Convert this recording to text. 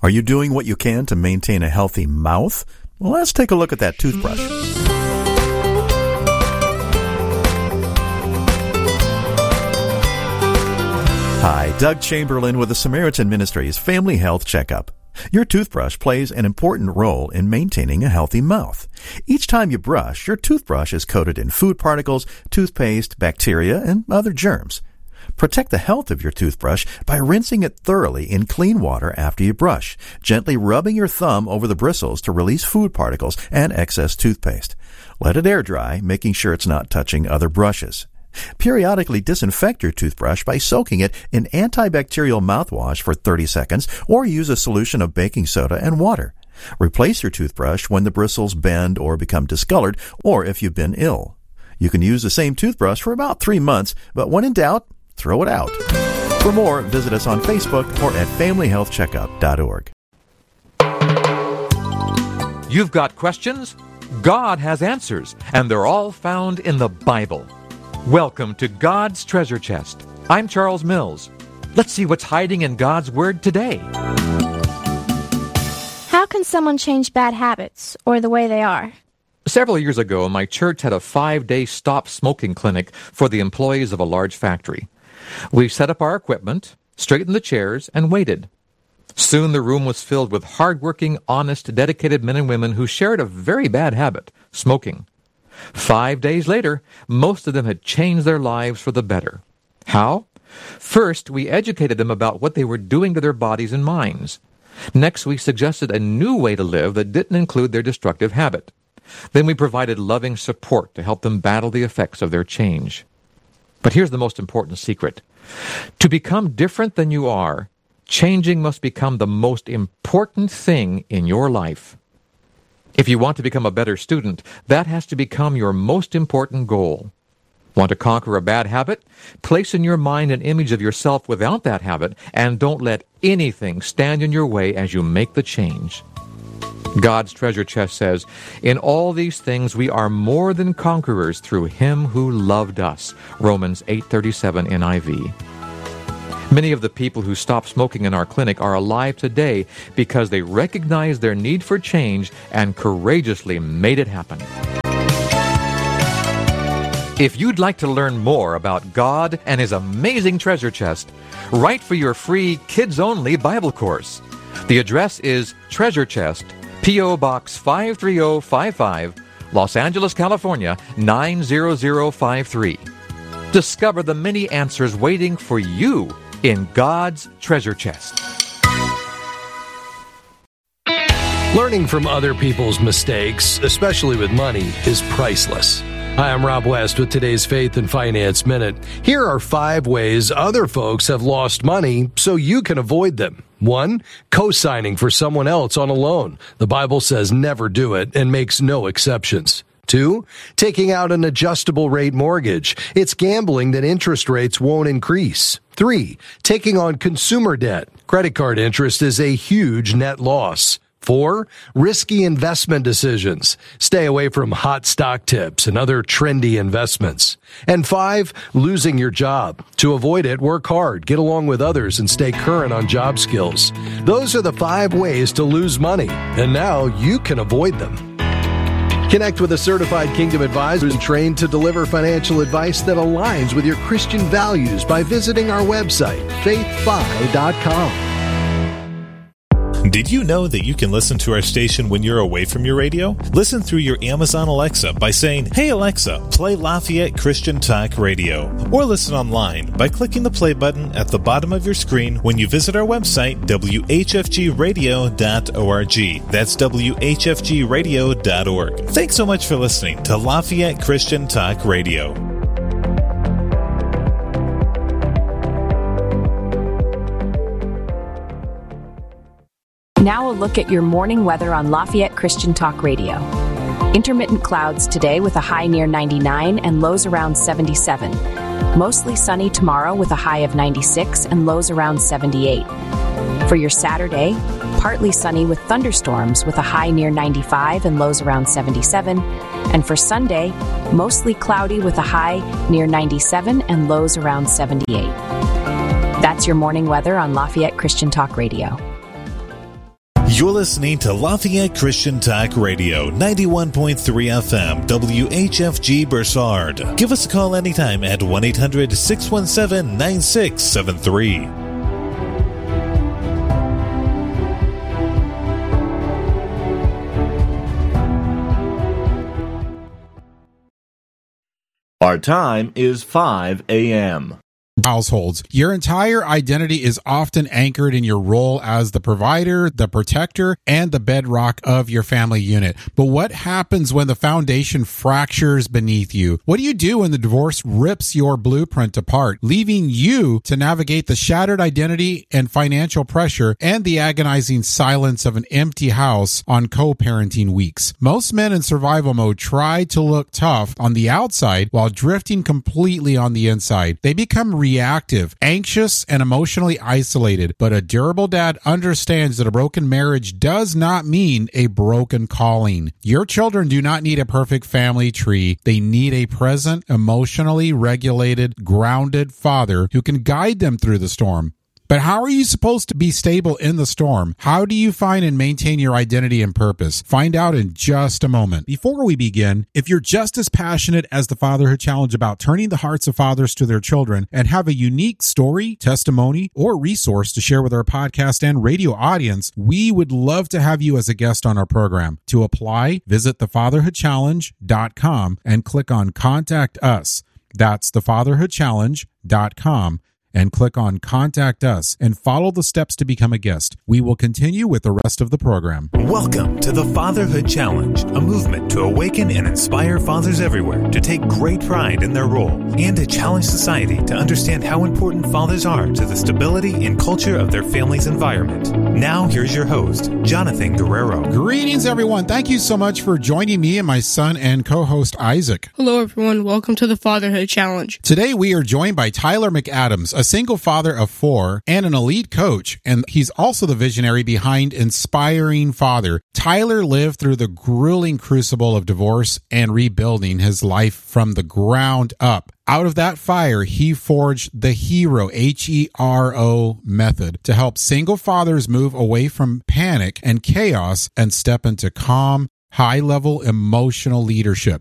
Are you doing what you can to maintain a healthy mouth? Well, let's take a look at that toothbrush. Hi, Doug Chamberlain with the Samaritan Ministries Family Health Checkup. Your toothbrush plays an important role in maintaining a healthy mouth. Each time you brush, your toothbrush is coated in food particles, toothpaste, bacteria, and other germs. Protect the health of your toothbrush by rinsing it thoroughly in clean water after you brush, gently rubbing your thumb over the bristles to release food particles and excess toothpaste. Let it air dry, making sure it's not touching other brushes. Periodically disinfect your toothbrush by soaking it in antibacterial mouthwash for 30 seconds or use a solution of baking soda and water. Replace your toothbrush when the bristles bend or become discolored or if you've been ill. You can use the same toothbrush for about 3 months, but when in doubt, throw it out. For more, visit us on Facebook or at familyhealthcheckup.org. You've got questions? God has answers, and they're all found in the Bible. Welcome to God's Treasure Chest. I'm Charles Mills. Let's see what's hiding in God's Word today. How can someone change bad habits or the way they are? Several years ago, my church had a 5-day stop smoking clinic for the employees of a large factory. We set up our equipment, straightened the chairs, and waited. Soon the room was filled with hard-working, honest, dedicated men and women who shared a very bad habit, smoking. 5 days later, most of them had changed their lives for the better. How? First, we educated them about what they were doing to their bodies and minds. Next, we suggested a new way to live that didn't include their destructive habit. Then we provided loving support to help them battle the effects of their change. But here's the most important secret. To become different than you are, changing must become the most important thing in your life. If you want to become a better student, that has to become your most important goal. Want to conquer a bad habit? Place in your mind an image of yourself without that habit, and don't let anything stand in your way as you make the change. God's treasure chest says, "In all these things we are more than conquerors through Him who loved us." Romans 8:37 NIV. Many of the people who stopped smoking in our clinic are alive today because they recognized their need for change and courageously made it happen. If you'd like to learn more about God and His amazing treasure chest, write for your free kids-only Bible course. The address is Treasure Chest, P.O. Box 53055, Los Angeles, California, 90053. Discover the many answers waiting for you in God's treasure chest. Learning from other people's mistakes, especially with money, is priceless. Hi, I'm Rob West with today's Faith and Finance Minute. Here are 5 ways other folks have lost money so you can avoid them. 1. Co-signing for someone else on a loan. The Bible says never do it and makes no exceptions. 2. Taking out an adjustable rate mortgage. It's gambling that interest rates won't increase. 3. Taking on consumer debt. Credit card interest is a huge net loss. 4. Risky investment decisions. Stay away from hot stock tips and other trendy investments. And 5. Losing your job. To avoid it, work hard, get along with others, and stay current on job skills. Those are the 5 ways to lose money, and now you can avoid them. Connect with a certified Kingdom advisor trained to deliver financial advice that aligns with your Christian values by visiting our website, faithfi.com. Did you know that you can listen to our station when you're away from your radio? Listen through your Amazon Alexa by saying, "Hey Alexa, play Lafayette Christian Talk Radio." Or listen online by clicking the play button at the bottom of your screen when you visit our website, whfgradio.org. That's whfgradio.org. Thanks so much for listening to Lafayette Christian Talk Radio. Now a look at your morning weather on Lafayette Christian Talk Radio. Intermittent clouds today with a high near 99 and lows around 77. Mostly sunny tomorrow with a high of 96 and lows around 78. For your Saturday, partly sunny with thunderstorms with a high near 95 and lows around 77. And for Sunday, mostly cloudy with a high near 97 and lows around 78. That's your morning weather on Lafayette Christian Talk Radio. You're listening to Lafayette Christian Talk Radio, 91.3 FM, WHFG Bursard. Give us a call anytime at 1-800-617-9673. Our time is 5 a.m. Households. Your entire identity is often anchored in your role as the provider, the protector, and the bedrock of your family unit. But what happens when the foundation fractures beneath you? What do you do when the divorce rips your blueprint apart, leaving you to navigate the shattered identity and financial pressure and the agonizing silence of an empty house on co-parenting weeks? Most men in survival mode try to look tough on the outside while drifting completely on the inside. They become reactive, anxious, and emotionally isolated. But a durable dad understands that a broken marriage does not mean a broken calling. Your children do not need a perfect family tree. They need a present, emotionally regulated, grounded father who can guide them through the storm. But how are you supposed to be stable in the storm? How do you find and maintain your identity and purpose? Find out in just a moment. Before we begin, if you're just as passionate as the Fatherhood Challenge about turning the hearts of fathers to their children and have a unique story, testimony, or resource to share with our podcast and radio audience, we would love to have you as a guest on our program. To apply, visit thefatherhoodchallenge.com and click on Contact Us. That's thefatherhoodchallenge.com. and click on Contact Us and follow the steps to become a guest. We will continue with the rest of the program. Welcome to the Fatherhood Challenge, a movement to awaken and inspire fathers everywhere to take great pride in their role and to challenge society to understand how important fathers are to the stability and culture of their family's environment. Now, here's your host, Jonathan Guerrero. Greetings, everyone. Thank you so much for joining me and my son and co-host, Isaac. Hello, everyone. Welcome to the Fatherhood Challenge. Today, we are joined by Tyler McAdams, a single father of 4 and an elite coach, and he's also the visionary behind Inspiring Father. Tyler lived through the grueling crucible of divorce and rebuilding his life from the ground up. Out of that fire, he forged the HERO, HERO method to help single fathers move away from panic and chaos and step into calm, high-level emotional leadership.